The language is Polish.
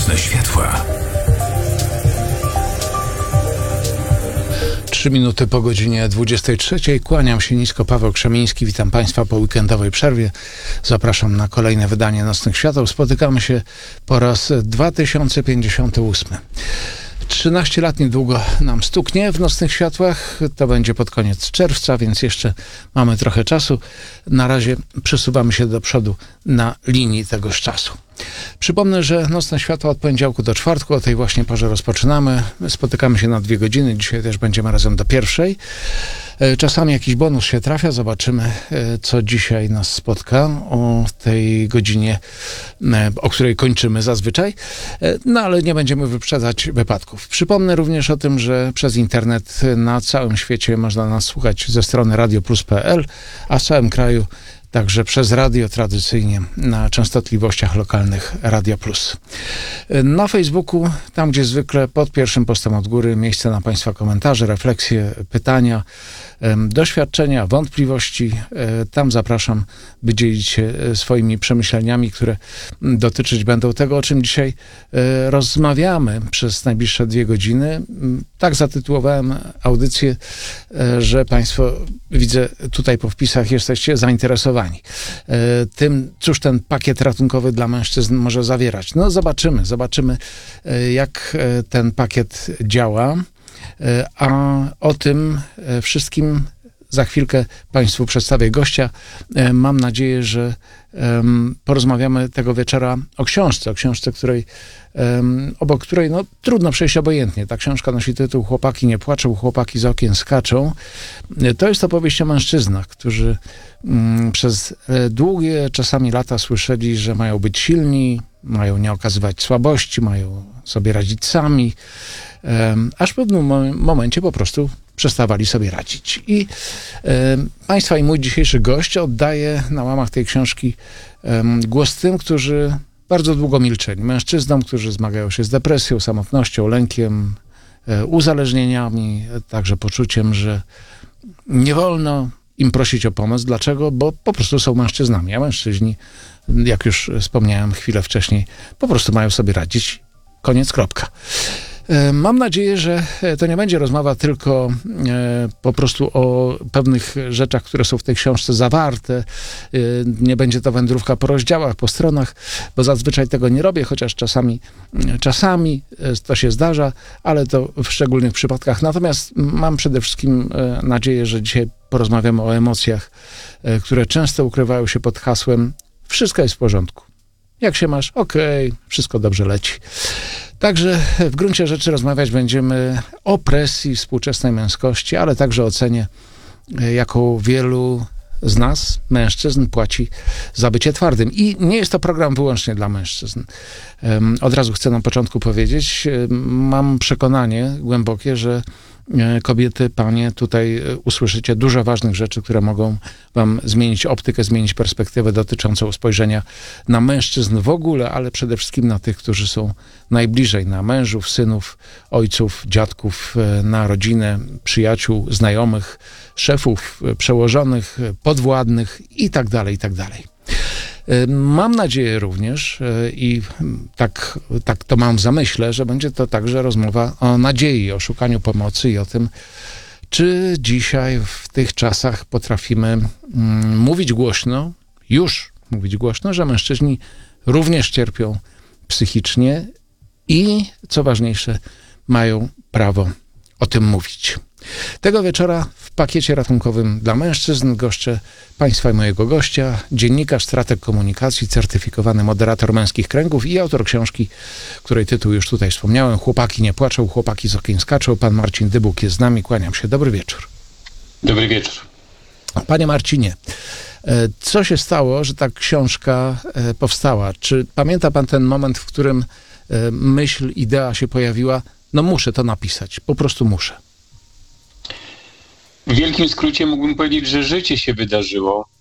Nocne światła. 3 minuty po godzinie 23. Kłaniam się nisko, Paweł Krzemiński. Witam Państwa po weekendowej przerwie. Zapraszam na kolejne wydanie Nocnych Świateł. Spotykamy się po raz 2058. 13 lat niedługo nam stuknie w Nocnych Światłach. To będzie pod koniec czerwca, więc jeszcze mamy trochę czasu. Na razie przesuwamy się do przodu na linii tegoż czasu. Przypomnę, że Nocne Światła od poniedziałku do czwartku, o tej właśnie porze rozpoczynamy. Spotykamy się na 2 godziny. Dzisiaj też będziemy razem do 1:00. Czasami jakiś bonus się trafia. Zobaczymy, co dzisiaj nas spotka o tej godzinie, o której kończymy zazwyczaj. No ale nie będziemy wyprzedzać wypadków. Przypomnę również o tym, że przez internet na całym świecie można nas słuchać ze strony radioplus.pl, a w całym kraju także przez radio tradycyjnie na częstotliwościach lokalnych Radia Plus. Na Facebooku, tam gdzie zwykle pod pierwszym postem od góry, miejsce na Państwa komentarze, refleksje, pytania, doświadczenia, wątpliwości. Tam zapraszam, by dzielić się swoimi przemyśleniami, które dotyczyć będą tego, o czym dzisiaj rozmawiamy przez najbliższe 2 godziny. Tak zatytułowałem audycję, że Państwo, widzę tutaj po wpisach, jesteście zainteresowani tym, cóż ten pakiet ratunkowy dla mężczyzn może zawierać. No zobaczymy, jak ten pakiet działa, a o tym wszystkim za chwilkę Państwu przedstawię gościa. Mam nadzieję, że porozmawiamy tego wieczora o książce, obok której no, trudno przejść obojętnie. Ta książka nosi tytuł Chłopaki nie płaczą, chłopaki z okien skaczą. To jest opowieść o mężczyznach, którzy przez długie czasami lata słyszeli, że mają być silni, mają nie okazywać słabości, mają sobie radzić sami, aż w pewnym momencie po prostu przestawali sobie radzić. I Państwa i mój dzisiejszy gość oddaje na łamach tej książki głos tym, którzy bardzo długo milczeli. Mężczyznom, którzy zmagają się z depresją, samotnością, lękiem, uzależnieniami, także poczuciem, że nie wolno im prosić o pomoc. Dlaczego? Bo po prostu są mężczyznami, a mężczyźni, jak już wspomniałem chwilę wcześniej, po prostu mają sobie radzić. Koniec, kropka. Mam nadzieję, że to nie będzie rozmowa tylko po prostu o pewnych rzeczach, które są w tej książce zawarte. Nie będzie to wędrówka po rozdziałach, po stronach, bo zazwyczaj tego nie robię, chociaż czasami to się zdarza, ale to w szczególnych przypadkach. Natomiast mam przede wszystkim nadzieję, że dzisiaj porozmawiamy o emocjach, które często ukrywają się pod hasłem wszystko jest w porządku. Jak się masz? Okej, wszystko dobrze leci. Także w gruncie rzeczy rozmawiać będziemy o presji współczesnej męskości, ale także o cenie, jaką wielu z nas, mężczyzn, płaci za bycie twardym. I nie jest to program wyłącznie dla mężczyzn. Od razu chcę na początku powiedzieć, mam przekonanie głębokie, że kobiety, panie, tutaj usłyszycie dużo ważnych rzeczy, które mogą wam zmienić optykę, zmienić perspektywę dotyczącą spojrzenia na mężczyzn w ogóle, ale przede wszystkim na tych, którzy są najbliżej, na mężów, synów, ojców, dziadków, na rodzinę, przyjaciół, znajomych, szefów, przełożonych, podwładnych i tak dalej, i tak dalej. Mam nadzieję również i tak to mam w zamyśle, że będzie to także rozmowa o nadziei, o szukaniu pomocy i o tym, czy dzisiaj w tych czasach potrafimy mówić głośno, że mężczyźni również cierpią psychicznie i, co ważniejsze, mają prawo o tym mówić. Tego wieczora w pakiecie ratunkowym dla mężczyzn goszczę Państwa i mojego gościa, dziennikarz, strateg komunikacji, certyfikowany moderator męskich kręgów i autor książki, której tytuł już tutaj wspomniałem, Chłopaki nie płaczą, chłopaki z okien skaczą. Pan Marcin Dybuk jest z nami, kłaniam się. Dobry wieczór. Dobry wieczór. Panie Marcinie, co się stało, że ta książka powstała? Czy pamięta pan ten moment, w którym myśl, idea się pojawiła? No muszę to napisać, po prostu muszę. W wielkim skrócie mógłbym powiedzieć, że życie się wydarzyło.